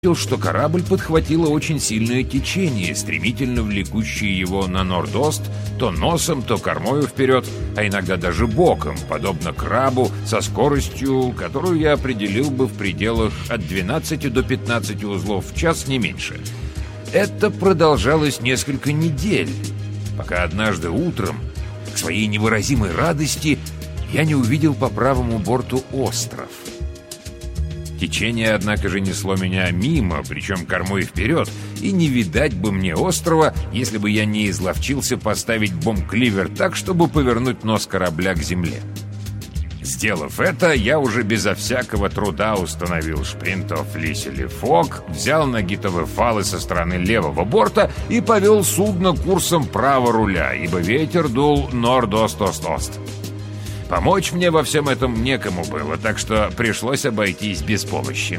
что корабль подхватило очень сильное течение, стремительно влекущее его на норд-ост, то носом, то кормою вперед, а иногда даже боком, подобно крабу, со скоростью, которую я определил бы в пределах от 12 до 15 узлов в час, не меньше. Это продолжалось несколько недель, пока однажды утром, к своей невыразимой радости, я не увидел по правому борту остров. Течение, однако же, несло меня мимо, причем кормой вперед, и не видать бы мне острова, если бы я не изловчился поставить бомб-кливер так, чтобы повернуть нос корабля к земле. Сделав это, я уже безо всякого труда установил шпринтов лисели фок, взял нагитовые фалы со стороны левого борта и повел судно курсом право руля, ибо ветер дул норд-ост-ост-ост. Помочь мне во всем этом некому было, так что пришлось обойтись без помощи.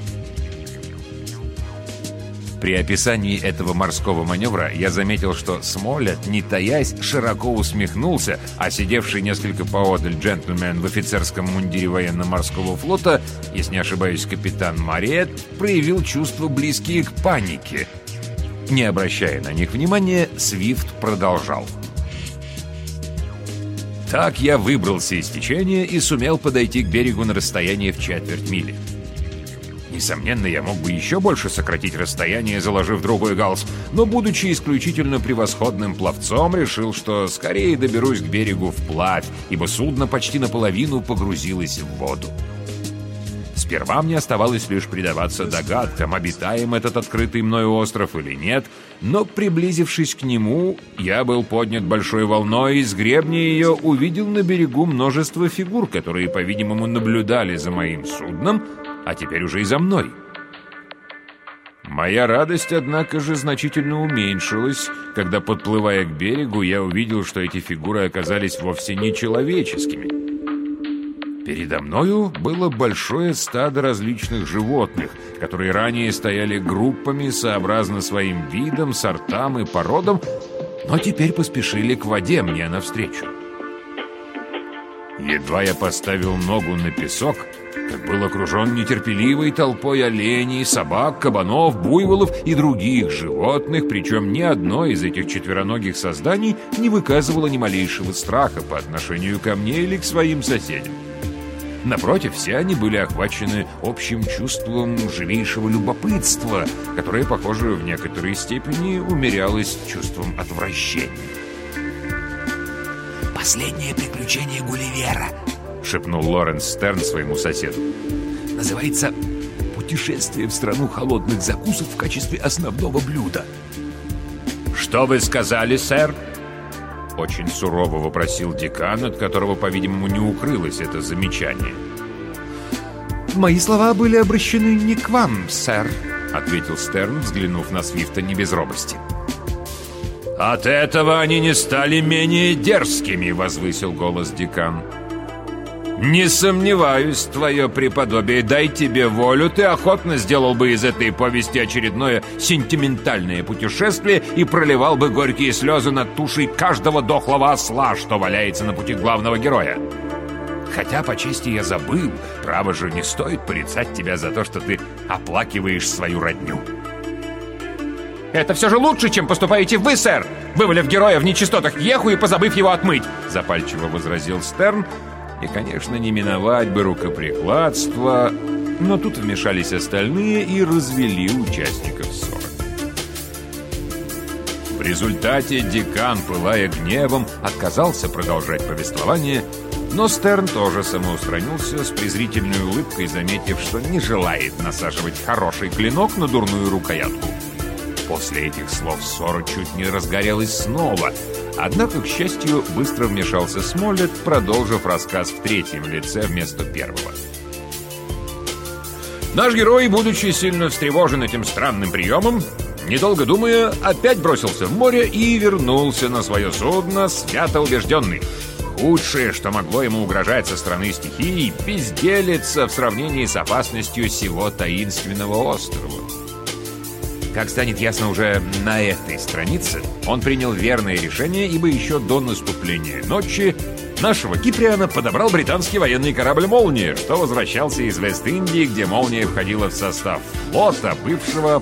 При описании этого морского маневра я заметил, что Смолетт, не таясь, широко усмехнулся, а сидевший несколько поодаль джентльмен в офицерском мундире военно-морского флота, если не ошибаюсь, капитан Мариет, проявил чувства, близкие к панике. Не обращая на них внимания, Свифт продолжал. Так я выбрался из течения и сумел подойти к берегу на расстояние в четверть мили. Несомненно, я мог бы еще больше сократить расстояние, заложив другой галс, но, будучи исключительно превосходным пловцом, решил, что скорее доберусь к берегу вплавь, ибо судно почти наполовину погрузилось в воду. Сперва мне оставалось лишь предаваться догадкам, обитаем этот открытый мною остров или нет, но, приблизившись к нему, я был поднят большой волной и с гребня ее увидел на берегу множество фигур, которые, по-видимому, наблюдали за моим судном, а теперь уже и за мной. Моя радость, однако же, значительно уменьшилась, когда, подплывая к берегу, я увидел, что эти фигуры оказались вовсе не человеческими. Передо мною было большое стадо различных животных, которые ранее стояли группами сообразно своим видам, сортам и породам, но теперь поспешили к воде мне навстречу. Едва я поставил ногу на песок, как был окружен нетерпеливой толпой оленей, собак, кабанов, буйволов и других животных, причем ни одно из этих четвероногих созданий не выказывало ни малейшего страха по отношению ко мне или к своим соседям. Напротив, все они были охвачены общим чувством живейшего любопытства, которое, похоже, в некоторой степени умерялось чувством отвращения. «Последнее приключение Гулливера», — шепнул Лоренс Стерн своему соседу. «Называется «Путешествие в страну холодных закусок в качестве основного блюда». «Что вы сказали, сэр?» Очень сурово вопросил декан, от которого, по-видимому, не укрылось это замечание. «Мои слова были обращены не к вам, сэр», — ответил Стерн, взглянув на Свифта не без робости. «От этого они не стали менее дерзкими», — возвысил голос декан. «Не сомневаюсь, твое преподобие, дай тебе волю, ты охотно сделал бы из этой повести очередное сентиментальное путешествие и проливал бы горькие слезы над тушей каждого дохлого осла, что валяется на пути главного героя. Хотя, по чести, я забыл, право же, не стоит порицать тебя за то, что ты оплакиваешь свою родню». «Это все же лучше, чем поступаете вы, сэр, вывалив героя в нечистотах Еху и позабыв его отмыть», — запальчиво возразил Стерн. И, конечно, не миновать бы рукоприкладства, но тут вмешались остальные и развели участников ссоры. В результате декан, пылая гневом, отказался продолжать повествование, но Стерн тоже самоустранился с презрительной улыбкой, заметив, что не желает насаживать хороший клинок на дурную рукоятку. После этих слов ссора чуть не разгорелась снова, однако, к счастью, быстро вмешался Смолетт, продолжив рассказ в третьем лице вместо первого. Наш герой, будучи сильно встревожен этим странным приемом, недолго думая, опять бросился в море и вернулся на свое судно, свято убежденный. Худшее, что могло ему угрожать со стороны стихии, безделица в сравнении с опасностью сего таинственного острова. Как станет ясно уже на этой странице, он принял верное решение, ибо еще до наступления ночи Нашего Киприана подобрал британский военный корабль «Молния», что возвращался из Вест-Индии, где «Молния» входила в состав флота бывшего